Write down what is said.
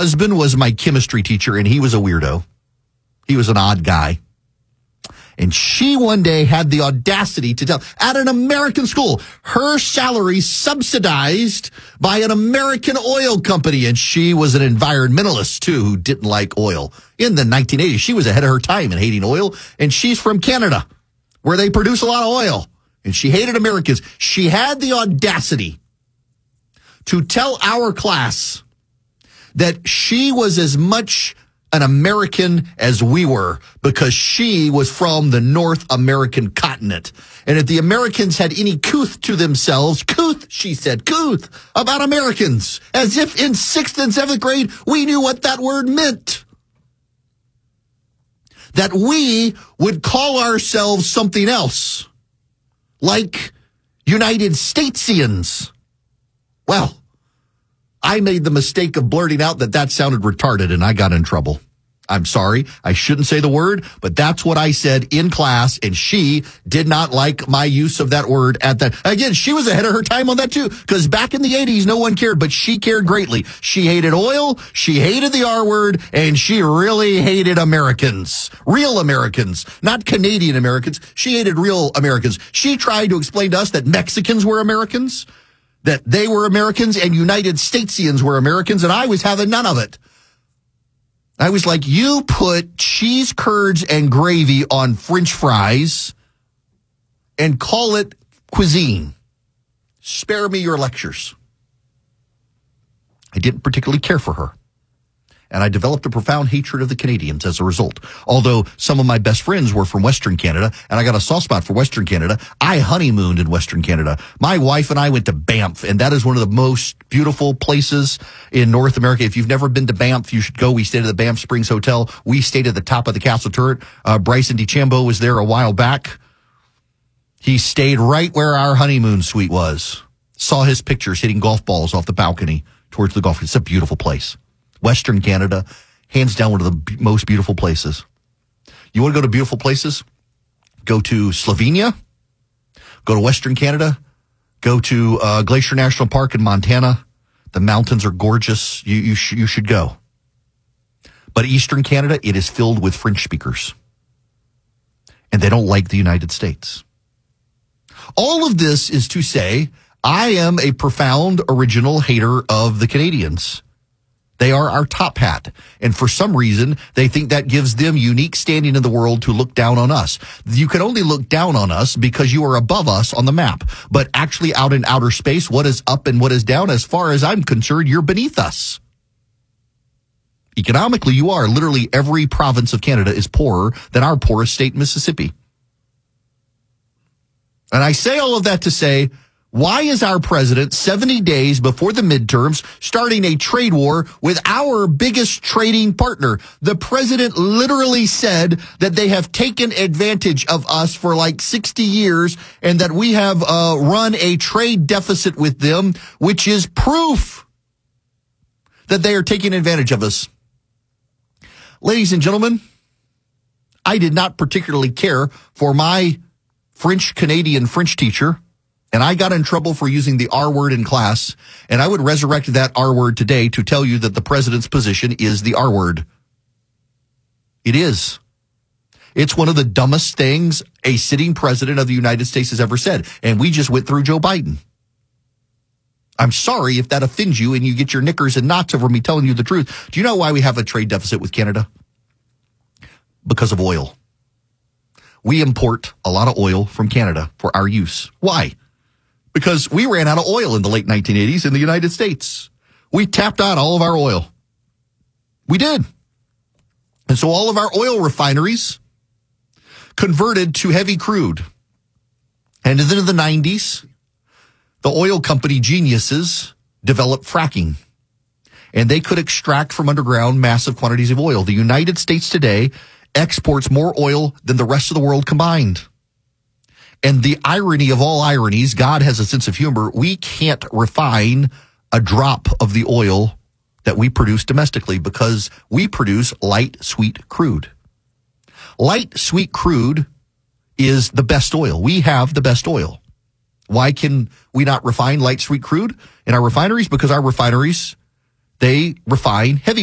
husband was my chemistry teacher, and he was a weirdo. He was an odd guy. And she one day had the audacity to tell, at an American school, her salary subsidized by an American oil company. And she was an environmentalist, too, who didn't like oil. In the 1980s, she was ahead of her time in hating oil. And she's from Canada, where they produce a lot of oil. And she hated Americans. She had the audacity to tell our class that she was as much an American as we were, because she was from the North American continent. And if the Americans had any couth to themselves, she said, about Americans, as if in 6th and 7th grade, we knew what that word meant. That we would call ourselves something else, like United Statesians. Well, I made the mistake of blurting out that sounded retarded, and I got in trouble. I'm sorry. I shouldn't say the word, but that's what I said in class, and she did not like my use of that word at that. Again, she was ahead of her time on that too, because back in the 80s, no one cared, but she cared greatly. She hated oil, she hated the R word, and she really hated Americans. Real Americans, not Canadian Americans. She hated real Americans. She tried to explain to us that Mexicans were Americans, that they were Americans, and United Statesians were Americans, and I was having none of it. I was like, you put cheese curds and gravy on French fries and call it cuisine. Spare me your lectures. I didn't particularly care for her. And I developed a profound hatred of the Canadians as a result. Although some of my best friends were from Western Canada, and I got a soft spot for Western Canada, I honeymooned in Western Canada. My wife and I went to Banff, and that is one of the most beautiful places in North America. If you've never been to Banff, you should go. We stayed at the Banff Springs Hotel. We stayed at the top of the castle turret. Bryson DeChambeau was there a while back. He stayed right where our honeymoon suite was. Saw his pictures hitting golf balls off the balcony towards the golf. It's a beautiful place. Western Canada, hands down one of the most beautiful places. You want to go to beautiful places? Go to Slovenia. Go to Western Canada. Go to Glacier National Park in Montana. The mountains are gorgeous. You should go. But Eastern Canada, it is filled with French speakers. And they don't like the United States. All of this is to say, I am a profound original hater of the Canadians. They are our top hat. And for some reason, they think that gives them unique standing in the world to look down on us. You can only look down on us because you are above us on the map. But actually out in outer space, what is up and what is down, as far as I'm concerned, you're beneath us. Economically, you are. Literally every province of Canada is poorer than our poorest state, Mississippi. And I say all of that to say, why is our president 70 days before the midterms starting a trade war with our biggest trading partner? The president literally said that they have taken advantage of us for like 60 years and that we have run a trade deficit with them, which is proof that they are taking advantage of us. Ladies and gentlemen, I did not particularly care for my French-Canadian French teacher, and I got in trouble for using the R word in class, and I would resurrect that R word today to tell you that the president's position is the R word. It is. It's one of the dumbest things a sitting president of the United States has ever said, and we just went through Joe Biden. I'm sorry if that offends you and you get your knickers in knots over me telling you the truth. Do you know why we have a trade deficit with Canada? Because of oil. We import a lot of oil from Canada for our use. Why? Because we ran out of oil in the late 1980s in the United States. We tapped out all of our oil. We did. And so all of our oil refineries converted to heavy crude. And then in the 90s, the oil company geniuses developed fracking. And they could extract from underground massive quantities of oil. The United States today exports more oil than the rest of the world combined. And the irony of all ironies, God has a sense of humor. We can't refine a drop of the oil that we produce domestically because we produce light, sweet crude. Light, sweet crude is the best oil. We have the best oil. Why can we not refine light, sweet crude in our refineries? Because our refineries, they refine heavy